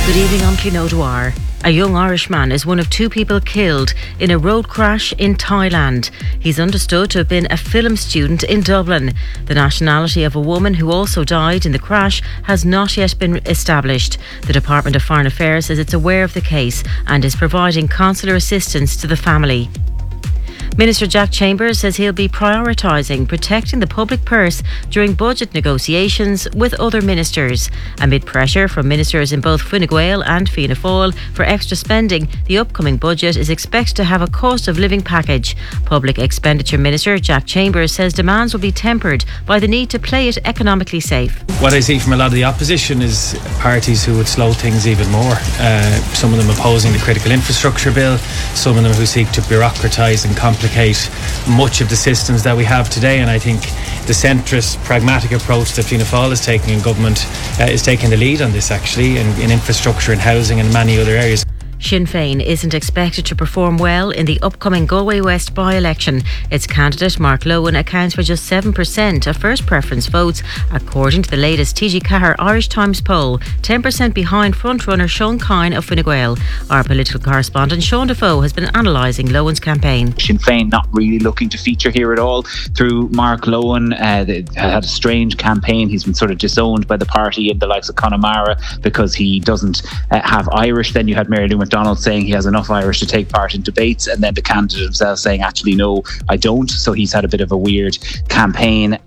Good evening, I'm Clín O'Dwyer. A young Irishman is one of two people killed in a road crash in Thailand. He's understood to have been a film student in Dublin. The nationality of a woman who also died in the crash has not yet been established. The Department of Foreign Affairs says it's aware of the case and is providing consular assistance to the family. Minister Jack Chambers says he'll be prioritising protecting the public purse during budget negotiations with other ministers. Amid pressure from ministers in both Fine Gael and Fianna Fáil for extra spending, the upcoming budget is expected to have a cost of living package. Public Expenditure Minister Jack Chambers says demands will be tempered by the need to play it economically safe. What I see from a lot of the opposition is parties who would slow things even more. Some of them opposing the critical infrastructure bill, some of them who seek to bureaucratise and complicate much of the systems that we have today, and I think the centrist pragmatic approach that Fianna Fáil is taking in government is taking the lead on this, actually, in infrastructure and housing and many other areas. Sinn Féin isn't expected to perform well in the upcoming Galway West by-election. Its candidate, Mark Lohan, accounts for just 7% of first preference votes, according to the latest TG Cahir Irish Times poll, 10% behind frontrunner Sean Kine of Fine Gael. Our political correspondent Sean Defoe has been analysing Lohan's campaign. Sinn Féin not really looking to feature here at all through Mark Lohan. They had a strange campaign. He's been sort of disowned by the party in the likes of Connemara because he doesn't have Irish. Then you had Mary Lou McDonald saying he has enough Irish to take part in debates, and then the candidate himself saying, actually, no, I don't. So he's had a bit of a weird campaign.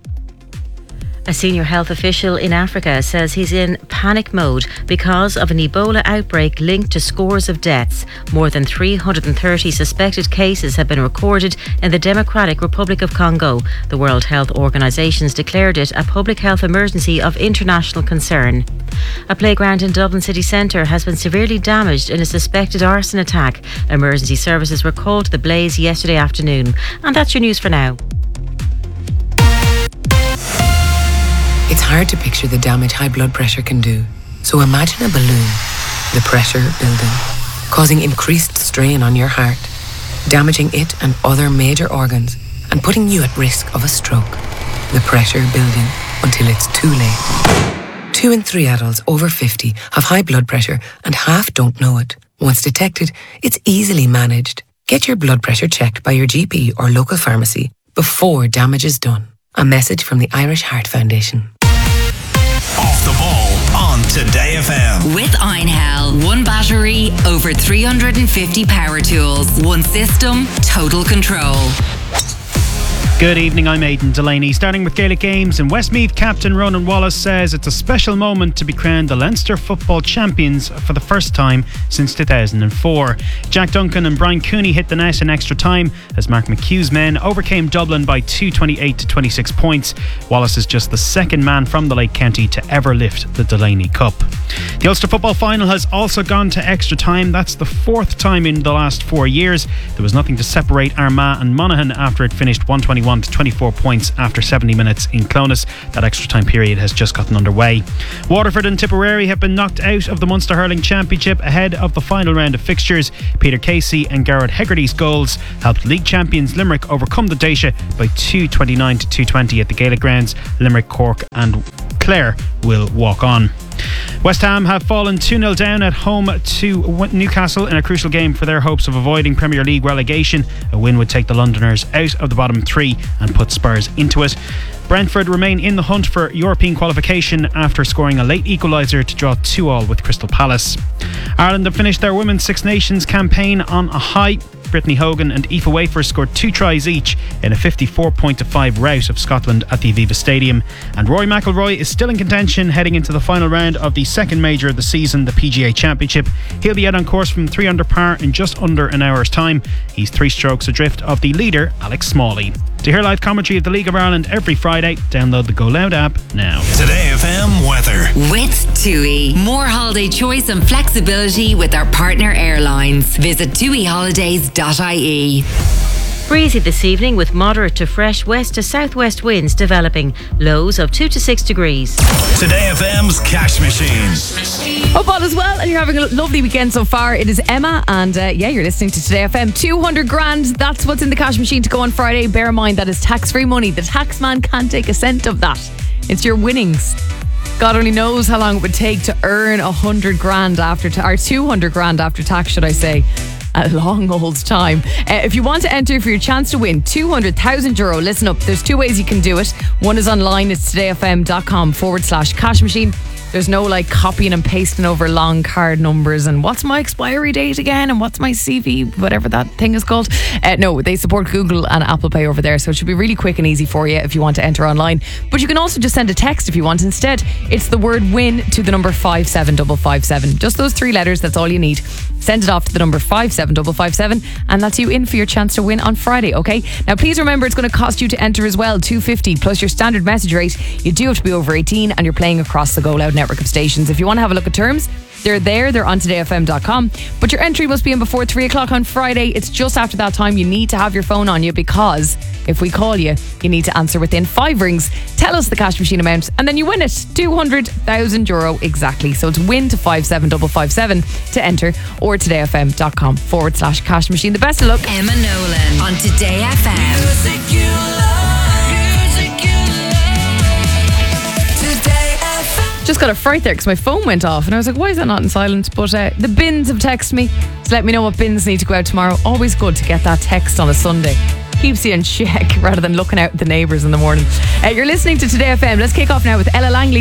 A senior health official in Africa says he's in panic mode because of an Ebola outbreak linked to scores of deaths. More than 330 suspected cases have been recorded in the Democratic Republic of Congo. The World Health Organization's declared it a public health emergency of international concern. A playground in Dublin city centre has been severely damaged in a suspected arson attack. Emergency services were called to the blaze yesterday afternoon. And that's your news for now. It's hard to picture the damage high blood pressure can do. So imagine a balloon, the pressure building, causing increased strain on your heart, damaging it and other major organs, and putting you at risk of a stroke. The pressure building until it's too late. 2 in 3 adults over 50 have high blood pressure and half don't know it. Once detected, it's easily managed. Get your blood pressure checked by your GP or local pharmacy before damage is done. A message from the Irish Heart Foundation. Off the ball on Today FM. With Einhell, one battery, over 350 power tools, one system, total control. Good evening, I'm Aidan Delaney. Starting with Gaelic Games in Westmeath, Captain Ronan Wallace says it's a special moment to be crowned the Leinster football champions for the first time since 2004. Jack Duncan and Brian Cooney hit the net in extra time as Mark McHugh's men overcame Dublin by 228 to 26 points. Wallace is just the second man from the Lake County to ever lift the Delaney Cup. The Ulster football final has also gone to extra time. That's the 4th time in the last 4 years. There was nothing to separate Armagh and Monaghan after it finished 121 to 24 points after 70 minutes in Clones. That extra time period has just gotten underway. Waterford and Tipperary have been knocked out of the Munster Hurling Championship ahead of the final round of fixtures. Peter Casey and Garrett Hegarty's goals helped league champions Limerick overcome the Déise by 229 to 220 at the Gaelic grounds. Limerick, Cork and Clare will walk on. West Ham have fallen 2-0 down at home to Newcastle in a crucial game for their hopes of avoiding Premier League relegation. A win would take the Londoners out of the bottom 3 and put Spurs into it. Brentford remain in the hunt for European qualification after scoring a late equaliser to draw 2-2 with Crystal Palace. Ireland have finished their Women's Six Nations campaign on a high. Brittany Hogan and Aoife Wafers scored 2 tries each in a 54-5 rout of Scotland at the Aviva Stadium. And Rory McIlroy is still in contention heading into the final round of the second major of the season, the PGA Championship. He'll be out on course from 3 under par in just under an hour's time. He's 3 strokes adrift of the leader, Alex Smalley. To hear live commentary of the League of Ireland every Friday, download the Go Loud app now. Today FM weather. With TUI. More holiday choice and flexibility with our partner airlines. Visit tuiholidays.ie. Breezy this evening with moderate to fresh west to southwest winds developing. Lows of 2 to 6 degrees. Today FM's Cash Machine. Hope all is well and you're having a lovely weekend so far. It is Emma and you're listening to Today FM. 200 grand, that's what's in the cash machine to go on Friday. Bear in mind that is tax-free money. The tax man can't take a cent of that. It's your winnings. God only knows how long it would take to earn 100 grand after or 200 grand after tax, should I say. A long old time. If you want to enter for your chance to win €200,000, listen up. There's two ways you can do it. One is online. It's todayfm.com/cash machine. There's no like copying and pasting over long card numbers and what's my expiry date again and what's my CV, whatever that thing is called. No, they support Google and Apple Pay over there, so it should be really quick and easy for you if you want to enter online. But you can also just send a text if you want instead. It's the word win to the number 57557. Just those three letters, that's all you need. Send it off to the number 57557 and that's you in for your chance to win on Friday, okay? Now please remember it's going to cost you to enter as well, $2.50 plus your standard message rate. You do have to be over 18 and you're playing across the Go Loud network of stations. If you want to have a look at terms, they're there. They're on todayfm.com. But your entry must be in before 3 o'clock on Friday. It's just after that time you need to have your phone on you, because if we call you, you need to answer within 5 rings. Tell us the cash machine amount and then you win it. €200,000 exactly. So it's win to 57557 to enter, or todayfm.com/cash machine. The best of luck. Emma Nolan on Today FM. Music you love, music you love. Today FM. Just got a fright there because my phone went off and I was like, why is that not in silent? But the bins have texted me to let me know what bins need to go out tomorrow. Always good to get that text on a Sunday. Keeps you in check rather than looking out at the neighbours in the morning. You're listening to Today FM. Let's kick off now with Ella Langley.